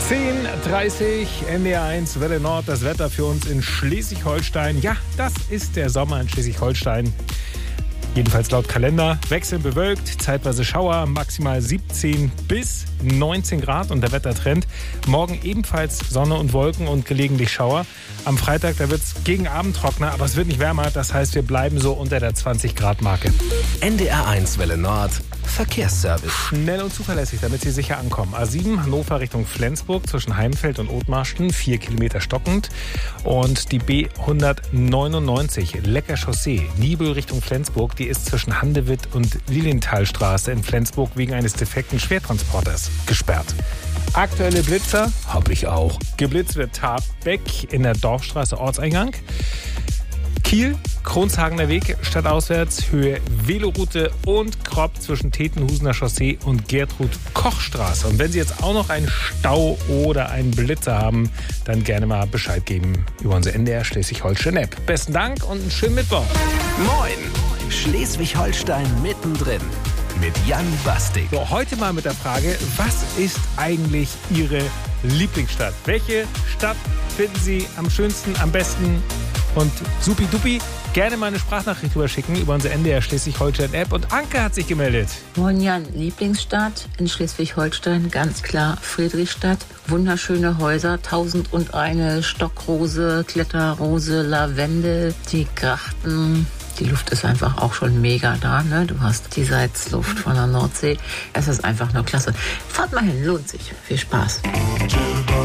10:30 NDR1 Welle Nord, das Wetter für uns in Schleswig-Holstein. Ja, das ist der Sommer in Schleswig-Holstein. Jedenfalls laut Kalender. Wechselnd bewölkt, zeitweise Schauer, maximal 17 bis 19 Grad und der Wettertrend. Morgen ebenfalls Sonne und Wolken und gelegentlich Schauer. Am Freitag, da wird es gegen Abend trockener, aber es wird nicht wärmer. Das heißt, wir bleiben so unter der 20-Grad-Marke. NDR1 Welle Nord, Verkehrsservice. Schnell und zuverlässig, damit Sie sicher ankommen. A7 Hannover Richtung Flensburg zwischen Heimfeld und Othmarschen, 4 Kilometer stockend. Und die B199 Lecker Chaussee, Nibel Richtung Flensburg, die ist zwischen Handewitt und Lilienthalstraße in Flensburg wegen eines defekten Schwertransporters gesperrt. Aktuelle Blitzer, hab ich auch. Geblitzt wird Tarbeck in der Dorfstraße Ortseingang. Kiel, Kronshagener Weg, stadtauswärts, Höhe Veloroute und Kropp zwischen Tetenhusener Chaussee und Gertrud-Koch-Straße. Und wenn Sie jetzt auch noch einen Stau oder einen Blitzer haben, dann gerne mal Bescheid geben über unsere NDR Schleswig-Holstein-App. Besten Dank und einen schönen Mittwoch. Moin, Schleswig-Holstein mittendrin mit Jan Bastik. So, heute mal mit der Frage, was ist eigentlich Ihre Lieblingsstadt? Welche Stadt finden Sie am schönsten, am besten? Und supi-dupi, gerne mal eine Sprachnachricht rüberschicken über unsere NDR Schleswig-Holstein-App. Und Anke hat sich gemeldet. Moin Jan, Lieblingsstadt in Schleswig-Holstein, ganz klar Friedrichstadt. Wunderschöne Häuser, 1001 Stockrose, Kletterrose, Lavendel, die Grachten. Die Luft ist einfach auch schon mega da, ne? Du hast die Salzluft von der Nordsee. Es ist einfach nur klasse. Fahrt mal hin, lohnt sich. Viel Spaß.